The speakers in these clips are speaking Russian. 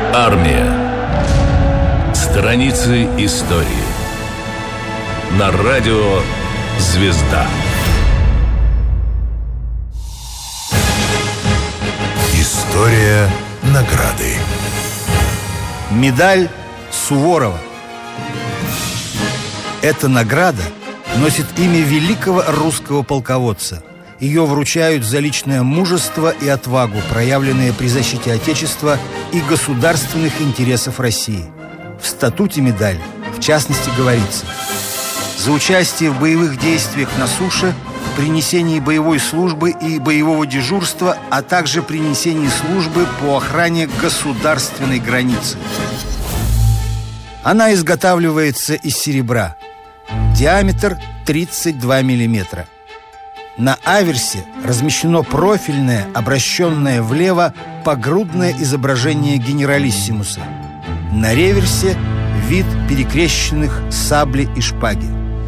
Армия. Страницы истории. На радио «Звезда». История награды. Медаль Суворова. Эта награда носит имя великого русского полководца. Ее вручают за личное мужество и отвагу, проявленные при защите Отечества и государственных интересов России. В статуте медали, в частности, говорится: за участие в боевых действиях на суше, при несении боевой службы и боевого дежурства, а также при несении службы по охране государственной границы. Она изготавливается из серебра. Диаметр 32 миллиметра. На аверсе размещено профильное, обращенное влево, погрудное изображение генералиссимуса. На реверсе вид перекрещенных сабли и шпаги.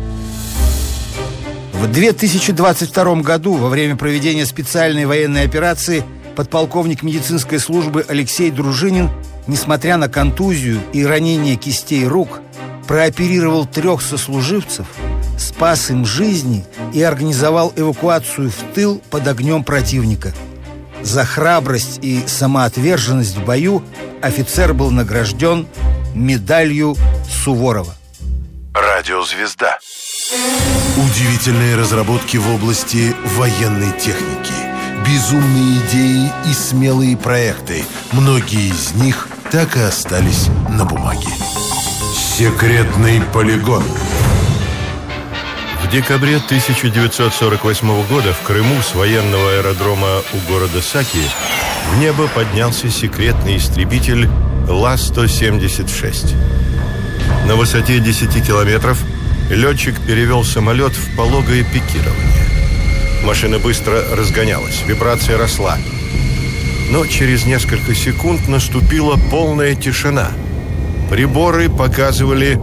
В 2022 году, во время проведения специальной военной операции, подполковник медицинской службы Алексей Дружинин, несмотря на контузию и ранение кистей рук, прооперировал 3 сослуживцев, спас им жизни и организовал эвакуацию в тыл под огнем противника. За храбрость и самоотверженность в бою офицер был награжден медалью Суворова. Радио «Звезда». Удивительные разработки в области военной техники, безумные идеи и смелые проекты. Многие из них так и остались на бумаге. Секретный полигон. В декабре 1948 года в Крыму с военного аэродрома у города Саки в небо поднялся секретный истребитель Ла-176. На высоте 10 километров летчик перевел самолет в пологое пикирование. Машина быстро разгонялась, вибрация росла. Но через несколько секунд наступила полная тишина. Приборы показывали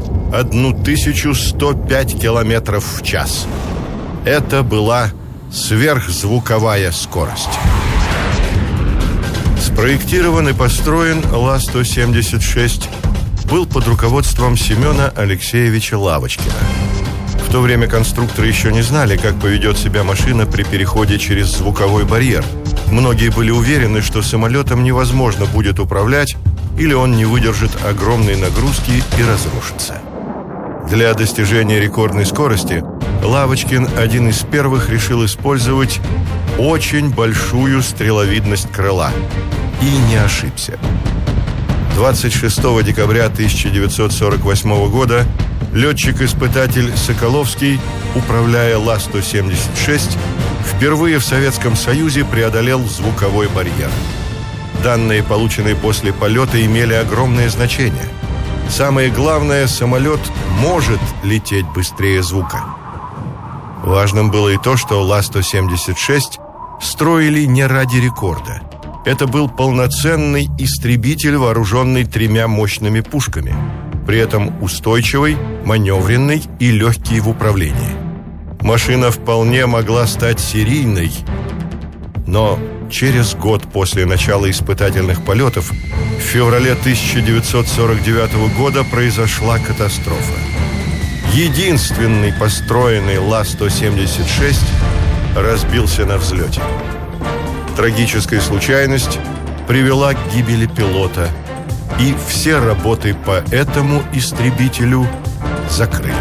1105 километров в час. Это была сверхзвуковая скорость. Спроектирован и построен Ла-176 был под руководством Семена Алексеевича Лавочкина. В то время конструкторы еще не знали, как поведет себя машина при переходе через звуковой барьер. Многие были уверены, что самолетом невозможно будет управлять, или он не выдержит огромной нагрузки и разрушится. Для достижения рекордной скорости Лавочкин один из первых решил использовать очень большую стреловидность крыла. И не ошибся. 26 декабря 1948 года летчик-испытатель Соколовский, управляя Ла-176, впервые в Советском Союзе преодолел звуковой барьер. Данные, полученные после полета, имели огромное значение. Самое главное, самолет может лететь быстрее звука. Важным было и то, что Ла-176 строили не ради рекорда. Это был полноценный истребитель, вооруженный 3 мощными пушками, при этом устойчивый, маневренный и легкий в управлении. Машина вполне могла стать серийной, но через год после начала испытательных полетов, в феврале 1949 года, произошла катастрофа. Единственный построенный Ла-176 разбился на взлете. Трагическая случайность привела к гибели пилота, и все работы по этому истребителю закрыли.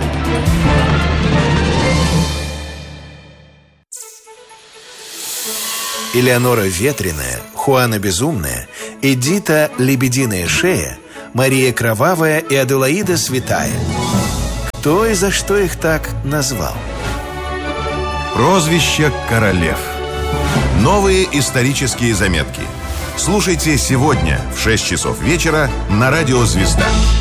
Элеонора Ветреная, Хуана Безумная, Эдита Лебединая Шея, Мария Кровавая и Аделаида Святая. Кто и за что их так назвал? Прозвище королев. Новые исторические заметки. Слушайте сегодня в 6 часов вечера на радио «Звезда».